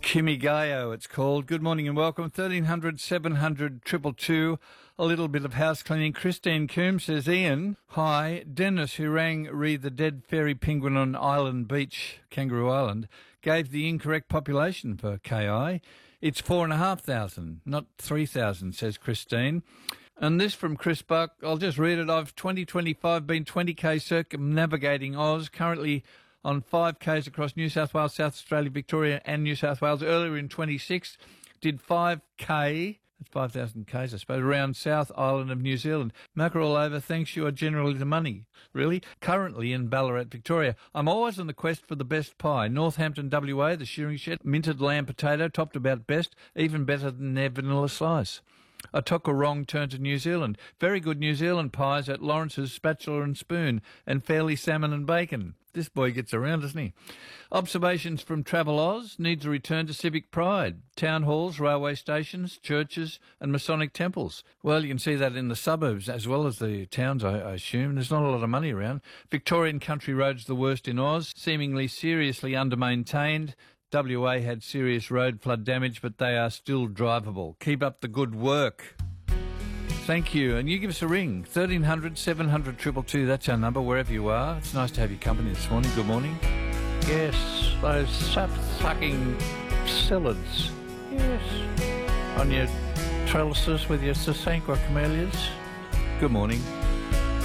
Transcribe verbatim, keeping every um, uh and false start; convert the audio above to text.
Kimigayo, it's called. Good morning and welcome. thirteen hundred, seven hundred, two two two. A little bit of house cleaning. Christine Coombs says, Ian, hi. Dennis, who rang re the dead fairy penguin on Island Beach, Kangaroo Island, gave the incorrect population for K I. It's four and a half thousand, not three thousand, says Christine. And this from Chris Buck. I'll just read it. I've twenty twenty-five been twenty K circumnavigating Oz, currently on five Ks across New South Wales, South Australia, Victoria and New South Wales. Earlier in twenty-six, did five K, that's five thousand Ks I suppose, around South Island of New Zealand. Mackerel all over, thanks you are generally the money. Really? Currently in Ballarat, Victoria. I'm always on the quest for the best pie. Northampton, W A, the shearing shed, minted lamb potato, topped about best, even better than their vanilla slice. I took a wrong turn to New Zealand. Very good New Zealand pies at Lawrence's Spatula and Spoon, and fairly salmon and bacon. This boy gets around, doesn't he? Observations from Travel Oz. Needs a return to civic pride. Town halls, railway stations, churches and Masonic temples. Well, you can see that in the suburbs as well as the towns, I, I assume. There's not a lot of money around. Victorian country roads the worst in Oz, seemingly seriously under-maintained. W A had serious road flood damage, but they are still drivable. Keep up the good work. Thank you. And you give us a ring. thirteen hundred, seven hundred, two two two. That's our number, wherever you are. It's nice to have your company this morning. Good morning. Yes, those sap-sucking psyllids. Yes. On your trellises with your Sasanqua camellias. Good morning.